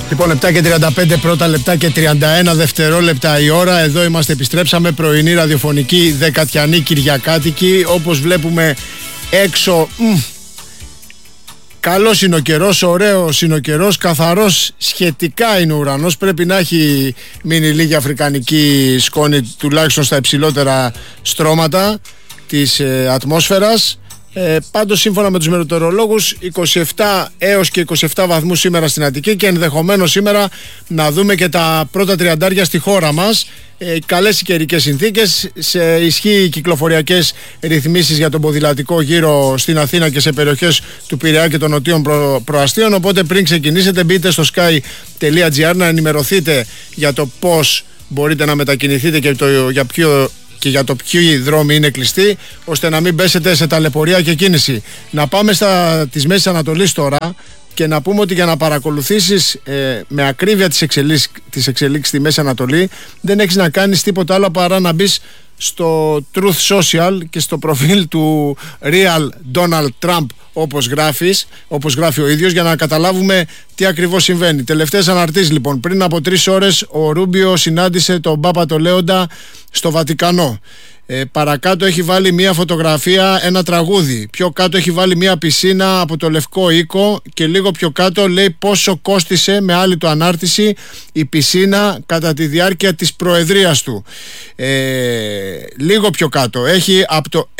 Λοιπόν, 7 και 35 πρώτα λεπτά και 31 δευτερόλεπτα η ώρα. Εδώ είμαστε, επιστρέψαμε. Πρωινή ραδιοφωνική δεκατιανή κυριακάτικη. Όπως βλέπουμε έξω, καλός είναι ο καιρός, ωραίος είναι ο καιρός, καθαρός σχετικά είναι ο ουρανός. Πρέπει να έχει μείνει λίγη αφρικανική σκόνη, τουλάχιστον στα υψηλότερα στρώματα της ατμόσφαιρας. Πάντως, σύμφωνα με τους μετεωρολόγους, 27 έως και 27 βαθμούς σήμερα στην Αττική και ενδεχομένως σήμερα να δούμε και τα πρώτα τριαντάρια στη χώρα μας. Καλές οι καιρικές συνθήκες, σε ισχύ κυκλοφοριακές ρυθμίσεις για τον ποδηλατικό γύρο στην Αθήνα και σε περιοχές του Πειραιά και των νοτίων προαστίων. Οπότε πριν ξεκινήσετε, μπείτε στο sky.gr να ενημερωθείτε για το πώς μπορείτε να μετακινηθείτε και για το ποιοι δρόμοι είναι κλειστοί, ώστε να μην πέσετε σε ταλαιπωρία και κίνηση. Να πάμε της Μέσης Ανατολής τώρα και να πούμε ότι για να παρακολουθήσεις με ακρίβεια τις εξελίξεις στη Μέση Ανατολή, δεν έχεις να κάνεις τίποτα άλλο παρά να μπεις στο Truth Social και στο προφίλ του Real Donald Trump, όπως γράφει ο ίδιος, για να καταλάβουμε τι ακριβώς συμβαίνει. Τελευταίες αναρτήσεις λοιπόν. Πριν από 3 ώρες ο Ρούμπιο συνάντησε τον Πάπα το Λέοντα στο Βατικανό. Παρακάτω έχει βάλει μια φωτογραφία, ένα τραγούδι. Πιο κάτω έχει βάλει μια πισίνα από το Λευκό Οίκο και λίγο πιο κάτω λέει πόσο κόστισε, με άλλη του ανάρτηση, η πισίνα κατά τη διάρκεια της προεδρίας του. Λίγο πιο κάτω έχει από το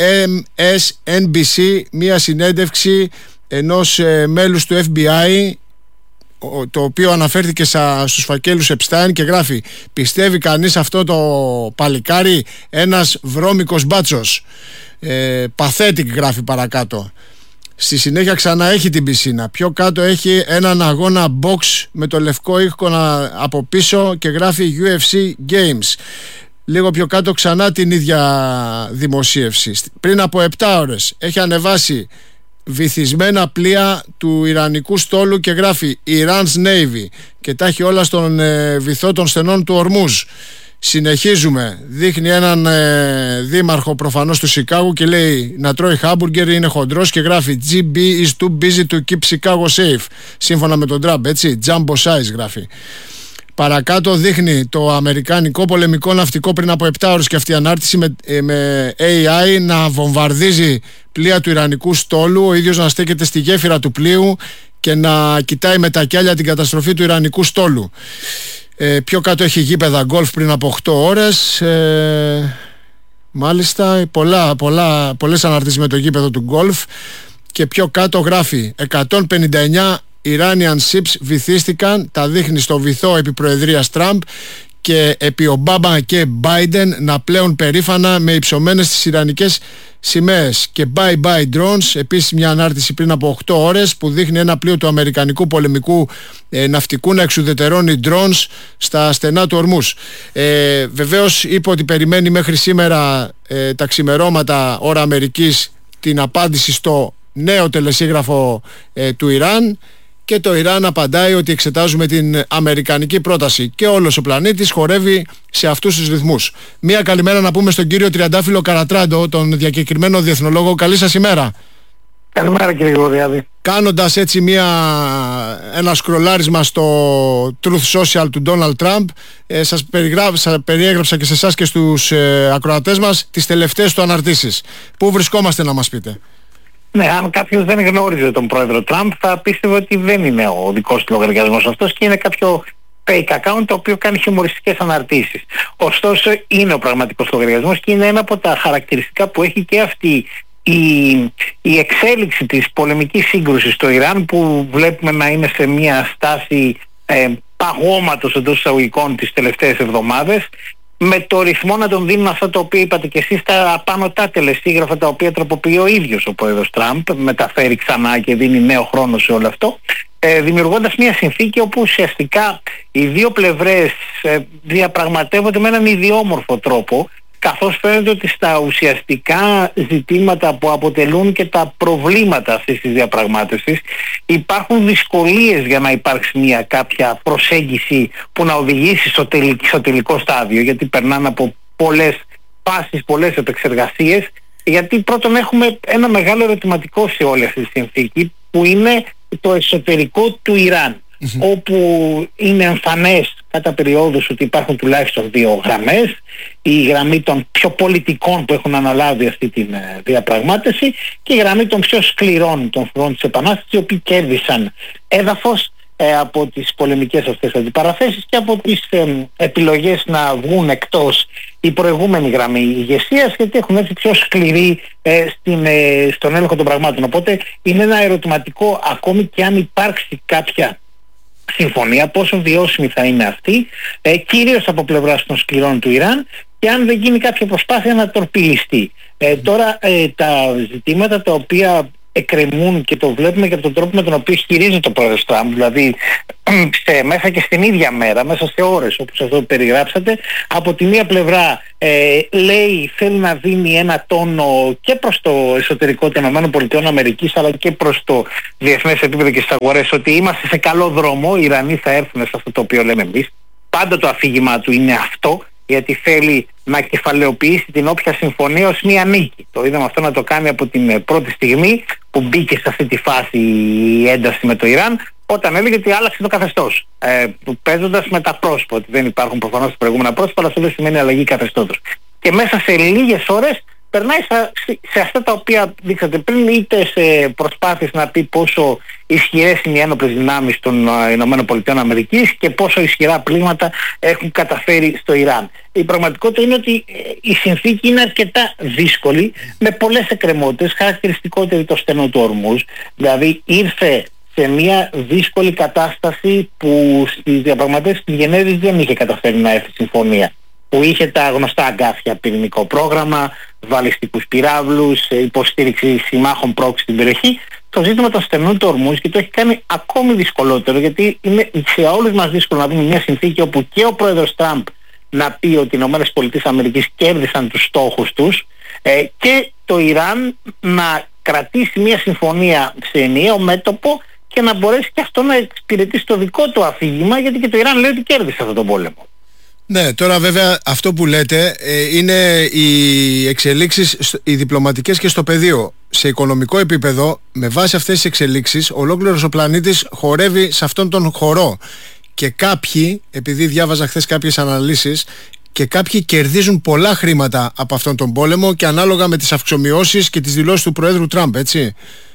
MSNBC μια συνέντευξη ενός μέλους του FBI, το οποίο αναφέρθηκε στους φακέλους Epstein και γράφει: πιστεύει κανείς αυτό το παλικάρι, ένας βρώμικος μπάτσος, pathetic γράφει παρακάτω. Στη συνέχεια ξανά έχει την πισίνα. Πιο κάτω έχει έναν αγώνα box με το Λευκό Οίκο από πίσω και γράφει UFC Games. Λίγο πιο κάτω ξανά την ίδια δημοσίευση. Πριν από 7 ώρες έχει ανεβάσει βυθισμένα πλοία του Ιρανικού στόλου και γράφει Iran's Navy και τα έχει όλα στον βυθό των στενών του Ορμούζ. Συνεχίζουμε. Δείχνει έναν δήμαρχο προφανώς του Σικάγου και λέει να τρώει χάμπουργκερ, είναι χοντρός και γράφει GB is too busy to keep Chicago safe. Σύμφωνα με τον Τραμπ, έτσι. Jumbo size γράφει. Παρακάτω δείχνει το αμερικάνικο πολεμικό ναυτικό πριν από 7 ώρες και αυτή η ανάρτηση με AI να βομβαρδίζει πλοία του Ιρανικού στόλου, ο ίδιος να στέκεται στη γέφυρα του πλοίου και να κοιτάει με τα κιάλια την καταστροφή του Ιρανικού στόλου. Πιο κάτω έχει γήπεδα γκολφ πριν από 8 ώρες. Μάλιστα, πολλές αναρτήσεις με το γήπεδο του γκολφ. Και πιο κάτω γράφει 159 Iranian ships βυθίστηκαν, τα δείχνει στο βυθό επί προεδρίας Τραμπ και επί Ομπάμα και Biden να πλέουν περήφανα με υψωμένες τις ιρανικές σημαίες. Και bye bye drones, επίσης μια ανάρτηση πριν από 8 ώρες που δείχνει ένα πλοίο του αμερικανικού πολεμικού ναυτικού να εξουδετερώνει drones στα στενά του Ορμούς. Βεβαίως είπε ότι περιμένει μέχρι σήμερα τα ξημερώματα ώρα Αμερικής την απάντηση στο νέο τελεσίγραφο του Ιράν. Και το Ιράν απαντάει ότι εξετάζουμε την αμερικανική πρόταση και όλος ο πλανήτης χορεύει σε αυτούς τους ρυθμούς. Μία καλημέρα να πούμε στον κύριο Τριαντάφυλλο Καρατράντο, τον διακεκριμένο διεθνολόγο. Καλή σας ημέρα. Καλημέρα κύριε Γοδιάδη. Κάνοντας έτσι ένα σκρολάρισμα στο Truth Social του Donald Trump, σας περιέγραψα και σε εσάς και στους ακροατές μας τις τελευταίες του αναρτήσεις. Πού βρισκόμαστε να μας πείτε? Ναι, αν κάποιος δεν γνώριζε τον πρόεδρο Τραμπ θα πίστευε ότι δεν είναι ο δικός του λογαριασμός αυτός και είναι κάποιο fake account το οποίο κάνει χιουμοριστικές αναρτήσεις. Ωστόσο είναι ο πραγματικός λογαριασμός και είναι ένα από τα χαρακτηριστικά που έχει και αυτή η εξέλιξη της πολεμικής σύγκρουσης στο Ιράν, που βλέπουμε να είναι σε μια στάση παγώματος εντός εισαγωγικών τις τελευταίες εβδομάδες, με το ρυθμό να τον δίνουν αυτά τα οποία είπατε και εσείς, τα απάνω τα τελεσίγραφα τα οποία τροποποιεί ο ίδιος ο πρόεδρος Τραμπ, μεταφέρει ξανά και δίνει νέο χρόνο σε όλο αυτό, δημιουργώντας μια συνθήκη όπου ουσιαστικά οι δύο πλευρές διαπραγματεύονται με έναν ιδιόμορφο τρόπο, καθώς φαίνεται ότι στα ουσιαστικά ζητήματα που αποτελούν και τα προβλήματα αυτής της διαπραγμάτευσης υπάρχουν δυσκολίες για να υπάρξει μια κάποια προσέγγιση που να οδηγήσει στο τελικό στάδιο, γιατί περνάνε από πολλές φάσεις, πολλές επεξεργασίες, γιατί πρώτον έχουμε ένα μεγάλο ερωτηματικό σε όλη αυτή τη συνθήκη που είναι το εσωτερικό του Ιράν. όπου είναι εμφανές κατά περιόδους ότι υπάρχουν τουλάχιστον δύο γραμμές, η γραμμή των πιο πολιτικών που έχουν αναλάβει αυτή τη διαπραγμάτευση και η γραμμή των πιο σκληρών των φρουρών της Επανάστασης, οι οποίοι κέρδισαν έδαφος από τις πολεμικές αυτές αντιπαραθέσεις και από τις επιλογές να βγουν εκτός η προηγούμενη γραμμή ηγεσίας, γιατί έχουν έρθει πιο σκληροί στον έλεγχο των πραγμάτων. Οπότε είναι ένα ερωτηματικό, ακόμη και αν υπάρξει κάποια συμφωνία, πόσο βιώσιμη θα είναι αυτή, κυρίως από πλευράς των σκληρών του Ιράν, και αν δεν γίνει κάποια προσπάθεια να τορπιλιστεί. Τώρα τα ζητήματα τα οποία εκκρεμούν, και το βλέπουμε και από τον τρόπο με τον οποίο χειρίζεται ο πρόεδρος Τραμπ, δηλαδή μέσα και στην ίδια μέρα, μέσα σε ώρες όπως αυτό που περιγράψατε, από τη μία πλευρά λέει, θέλει να δίνει ένα τόνο και προς το εσωτερικό των ΗΠΑ αλλά και προς το διεθνές επίπεδο και στις αγορές, ότι είμαστε σε καλό δρόμο, οι Ιρανοί θα έρθουν σε αυτό το οποίο λέμε εμείς. Πάντα το αφήγημά του είναι αυτό, γιατί θέλει να κεφαλαιοποιήσει την όποια συμφωνία ως μία νίκη. Το είδαμε αυτό να το κάνει από την πρώτη στιγμή που μπήκε σε αυτή τη φάση η ένταση με το Ιράν, όταν έλεγε ότι άλλαξε το καθεστώς, παίζοντας με τα πρόσωπα, ότι δεν υπάρχουν προφανώς τα προηγούμενα πρόσωπα, αλλά αυτό δεν σημαίνει αλλαγή καθεστώτος. Και μέσα σε λίγες ώρες περνάει σε αυτά τα οποία δείξατε πριν, είτε σε προσπάθειες να πει πόσο ισχυρές είναι οι ένοπλες δυνάμεις των ΗΠΑ και πόσο ισχυρά πλήγματα έχουν καταφέρει στο Ιράν. Η πραγματικότητα είναι ότι η συνθήκη είναι αρκετά δύσκολη, με πολλές εκκρεμότητες, χαρακτηριστικότερη το στενό του Ορμούζ, δηλαδή ήρθε σε μια δύσκολη κατάσταση που στις διαπραγματεύσεις της Γενέβης δεν είχε καταφέρει να έρθει συμφωνία, που είχε τα γνωστά αγκάθια, πυρηνικό πρόγραμμα, βαλιστικούς πυράβλους, υποστήριξη συμμάχων πρόξι στην περιοχή. Το ζήτημα των στενών του Ορμούζ και το έχει κάνει ακόμη δυσκολότερο, γιατί είναι σε όλους μας δύσκολο να δούμε μια συνθήκη όπου και ο πρόεδρος Τραμπ να πει ότι οι ΗΠΑ κέρδισαν τους στόχους τους και το Ιράν να κρατήσει μια συμφωνία σε ενιαίο μέτωπο και να μπορέσει και αυτό να εξυπηρετήσει το δικό του αφήγημα, γιατί και το Ιράν λέει ότι κέρδισε αυτόν τον πόλεμο. Ναι, τώρα βέβαια αυτό που λέτε είναι οι εξελίξεις οι διπλωματικές και στο πεδίο. Σε οικονομικό επίπεδο, με βάση αυτές τις εξελίξεις, ολόκληρος ο πλανήτης χορεύει σε αυτόν τον χορό. Και κάποιοι, επειδή διάβαζα χθες κάποιες αναλύσεις, και κάποιοι κερδίζουν πολλά χρήματα από αυτόν τον πόλεμο, και ανάλογα με τις αυξομοιώσεις και τις δηλώσεις του Προέδρου Τραμπ, έτσι.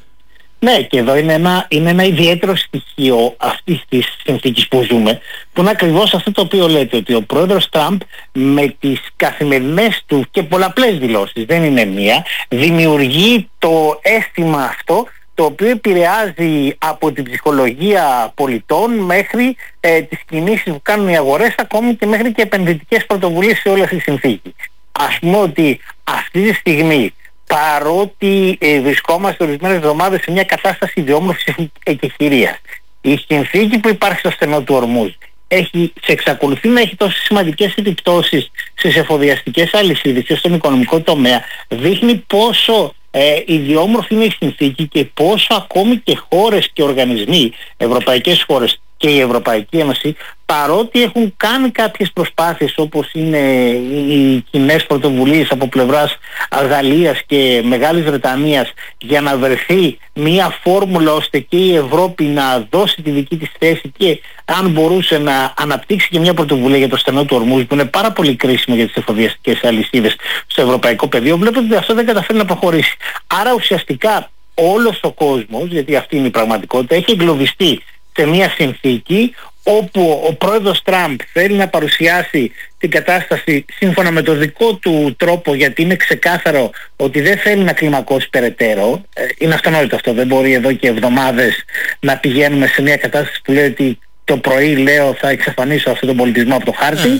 Ναι, και εδώ είναι ένα ιδιαίτερο στοιχείο αυτής της συνθήκης που ζούμε, που είναι ακριβώς αυτό το οποίο λέτε, ότι ο πρόεδρος Τραμπ με τις καθημερινές του και πολλαπλές δηλώσεις, δεν είναι μία, δημιουργεί το αίσθημα αυτό, το οποίο επηρεάζει από την ψυχολογία πολιτών μέχρι τις κινήσεις που κάνουν οι αγορές, ακόμη και μέχρι και επενδυτικές πρωτοβουλίες σε όλη αυτή τη συνθήκη. Ας πούμε ότι αυτή τη στιγμή, παρότι βρισκόμαστε ορισμένες εβδομάδες σε μια κατάσταση ιδιόμορφης εκεχηρίας, η συνθήκη που υπάρχει στο στενό του Ορμούζ εξακολουθεί να έχει τόσες σημαντικές επιπτώσεις στις εφοδιαστικές αλυσίδες και στον οικονομικό τομέα, δείχνει πόσο ιδιόμορφη είναι η συνθήκη και πόσο ακόμη και χώρες και οργανισμοί, ευρωπαϊκές χώρες και η Ευρωπαϊκή Ένωση, παρότι έχουν κάνει κάποιες προσπάθειες όπως είναι οι κοινές πρωτοβουλίες από πλευράς Γαλλίας και Μεγάλης Βρετανίας για να βρεθεί μια φόρμουλα ώστε και η Ευρώπη να δώσει τη δική της θέση και αν μπορούσε να αναπτύξει και μια πρωτοβουλία για το στενό του Ορμούζ, που είναι πάρα πολύ κρίσιμο για τις εφοδιαστικές αλυσίδες στο ευρωπαϊκό πεδίο, βλέπετε ότι αυτό δεν καταφέρει να προχωρήσει. Άρα ουσιαστικά όλος ο κόσμος, γιατί αυτή είναι η πραγματικότητα, έχει εγκλωβιστεί σε μια συνθήκη όπου ο πρόεδρος Τραμπ θέλει να παρουσιάσει την κατάσταση σύμφωνα με το δικό του τρόπο, γιατί είναι ξεκάθαρο ότι δεν θέλει να κλιμακώσει περαιτέρω. Είναι αυτονόητο αυτό, δεν μπορεί εδώ και εβδομάδες να πηγαίνουμε σε μια κατάσταση που λέει ότι το πρωί λέω θα εξαφανίσω αυτόν τον πολιτισμό από το χάρτη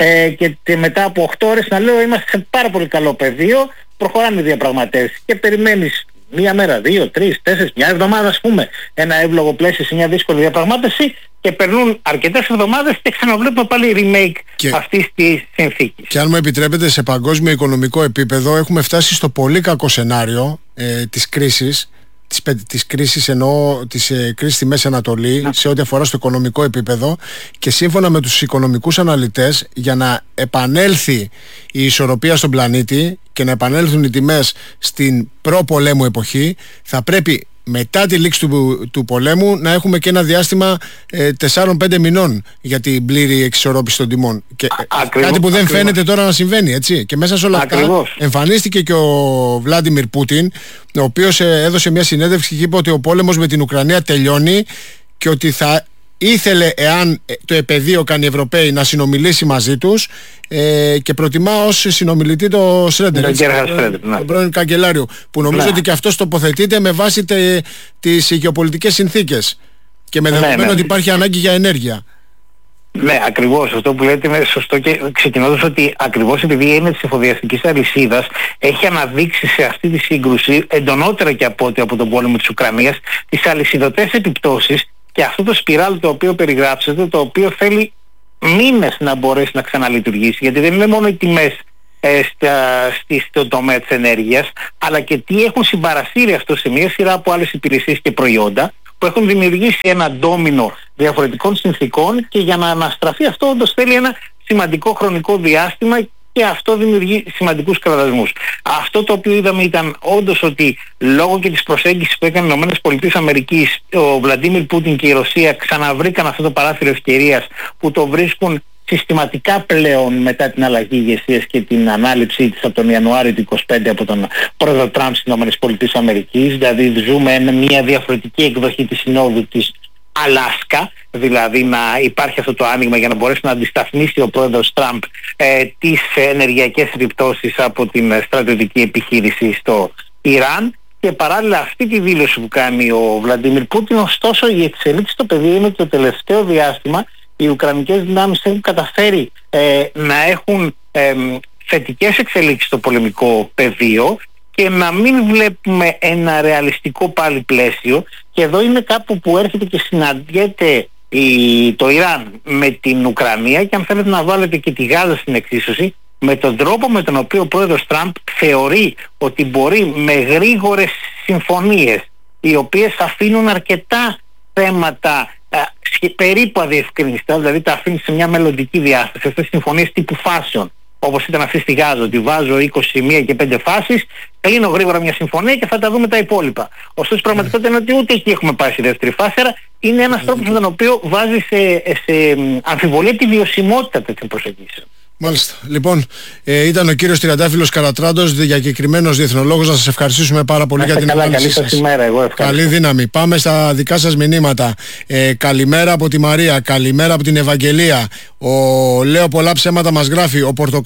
και μετά από 8 ώρες να λέω είμαστε σε πάρα πολύ καλό πεδίο, προχωράμε διαπραγματεύσεις και περιμένεις μία μέρα, 2, 3, 4, μια εβδομάδα, ας πούμε, ένα εύλογο πλαίσιο σε μια δύσκολη διαπραγμάτευση, και περνούν αρκετές εβδομάδες και ξαναβλέπουμε πάλι remake αυτής της συνθήκης. Και αν μου επιτρέπετε, σε παγκόσμιο οικονομικό επίπεδο έχουμε φτάσει στο πολύ κακό σενάριο της κρίσης. Της κρίσης, εννοώ της κρίσης στη Μέση Ανατολή, σε ό,τι αφορά στο οικονομικό επίπεδο, και σύμφωνα με τους οικονομικούς αναλυτές, για να επανέλθει η ισορροπία στον πλανήτη και να επανέλθουν οι τιμές στην προ-πολέμου εποχή, θα πρέπει μετά τη λήξη του πολέμου να έχουμε και ένα διάστημα 4-5 μηνών για την πλήρη εξισορρόπηση των τιμών. Και κάτι που δεν φαίνεται τώρα να συμβαίνει, έτσι. Και μέσα σε όλα αυτά εμφανίστηκε και ο Βλάντιμιρ Πούτιν, ο οποίος έδωσε μια συνέντευξη και είπε ότι ο πόλεμος με την Ουκρανία τελειώνει και ότι θα ήθελε, εάν το επαιδείο κάνει οι Ευρωπαίοι, να συνομιλήσει μαζί τους, και προτιμά ως συνομιλητή το Σρέντερ, τον πρώην καγκελάριο, που νομίζω ότι και αυτός τοποθετείται με βάση τις γεωπολιτικές συνθήκες και με δεδομένο ότι υπάρχει ανάγκη για ενέργεια. Ναι, ακριβώς. Αυτό που λέτε είναι σωστό, και ξεκινώντας ότι ακριβώς επειδή η έννοια της εφοδιαστικής αλυσίδας έχει αναδείξει σε αυτή τη σύγκρουση, εντονότερα και από ό,τι από τον πόλεμο της Ουκρανίας, τις αλυσιδωτές επιπτώσεις. Και αυτό το σπιράλ το οποίο περιγράψετε, το οποίο θέλει μήνες να μπορέσει να ξαναλειτουργήσει, γιατί δεν είναι μόνο οι τιμές στο τομέα της ενέργειας, αλλά και τι έχουν συμπαρασύρει αυτό σε μια σειρά από άλλες υπηρεσίες και προϊόντα που έχουν δημιουργήσει ένα ντόμινο διαφορετικών συνθήκων, και για να αναστραφεί αυτό όντως θέλει ένα σημαντικό χρονικό διάστημα, και αυτό δημιουργεί σημαντικούς κραδασμούς. Αυτό το οποίο είδαμε ήταν όντως ότι λόγω και της προσέγγισης που έκανε οι ΗΠΑ, ο Βλαντίμιρ Πούτιν και η Ρωσία ξαναβρήκαν αυτό το παράθυρο ευκαιρίας που το βρίσκουν συστηματικά πλέον μετά την αλλαγή ηγεσίας και την ανάληψή της από τον Ιανουάριο του 2025 από τον πρόεδρο Τραμπ στις ΗΠΑ. Δηλαδή ζούμε μια διαφορετική εκδοχή της συνόδου της Αλάσκα, δηλαδή να υπάρχει αυτό το άνοιγμα για να μπορέσει να αντισταθμίσει ο πρόεδρος Τραμπ τις ενεργειακές επιπτώσεις από την στρατιωτική επιχείρηση στο Ιράν. Και παράλληλα αυτή τη δήλωση που κάνει ο Βλαντίμιρ Πούτιν, ωστόσο η εξελίξη στο πεδίο είναι ότι το τελευταίο διάστημα οι ουκρανικές δυνάμεις έχουν καταφέρει να έχουν θετικές εξελίξεις στο πολεμικό πεδίο και να μην βλέπουμε ένα ρεαλιστικό πάλι πλαίσιο. Και εδώ είναι κάπου που έρχεται και συναντιέται το Ιράν με την Ουκρανία, και αν θέλετε να βάλετε και τη Γάζα στην εξίσωση, με τον τρόπο με τον οποίο ο πρόεδρος Τραμπ θεωρεί ότι μπορεί με γρήγορες συμφωνίες, οι οποίες αφήνουν αρκετά θέματα περίπου αδιευκρινιστά, δηλαδή τα αφήνει σε μια μελλοντική διάσταση, αυτές τις συμφωνίες τύπου φάσεων, όπως ήταν αυτή στη Γάζα, ότι βάζω 21 και 5 φάσεις, κλείνω γρήγορα μια συμφωνία και θα τα δούμε τα υπόλοιπα. Ωστόσο η πραγματικότητα είναι ότι ούτε εκεί έχουμε πάει στη δεύτερη φάση, άρα είναι ένας τρόπος με τον οποίο βάζει σε αμφιβολία τη βιωσιμότητα τέτοιων προσεγγίσεων. Μάλιστα. Λοιπόν, ήταν ο κύριος Τριαντάφυλλος Καρατράντος, διακεκριμένος διεθνολόγος. Να σας ευχαριστήσουμε πάρα πολύ για την ανάλυση σας. Καλή σας ημέρα, εγώ ευχαριστώ. Καλή δύναμη. Πάμε στα δικά σας μηνύματα. Καλημέρα από τη Μαρία, καλημέρα από την Ευαγγελία. Ο Λέω πολλά ψέματα μας γράφει.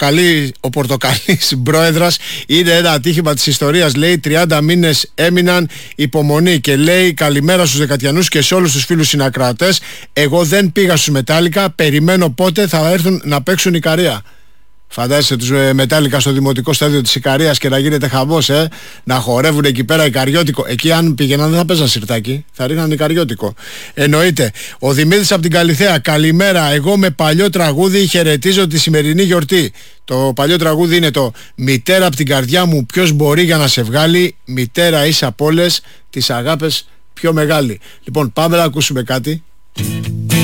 Ο Πορτοκαλής Πρόεδρας είναι ένα ατύχημα της ιστορίας. Λέει 30 μήνες έμειναν υπομονή, και λέει καλημέρα στους Δεκατιανούς και σε όλους τους φίλους συνακροατές. Εγώ δεν πήγα στους Μετάλλικα, περιμένω πότε θα έρθουν να παίξουν η Ικαρία. Φαντάζεσαι τους Μετάλλικα στο δημοτικό στάδιο της Ικαρίας και να γίνεται χαμός, να χορεύουν εκεί πέρα ικαριώτικο. Εκεί αν πήγαιναν δεν θα παίζαν σιρτάκι, θα ρίχναν ικαριώτικο. Εννοείται. Ο Δημήτρης από την Καλιθέα, καλημέρα. Εγώ με παλιό τραγούδι χαιρετίζω τη σημερινή γιορτή. Το παλιό τραγούδι είναι το «Μητέρα από την καρδιά μου ποιος μπορεί για να σε βγάλει, μητέρα είσαι απ' όλες τις αγάπες πιο μεγάλη». Λοιπόν, πάμε να ακούσουμε κάτι.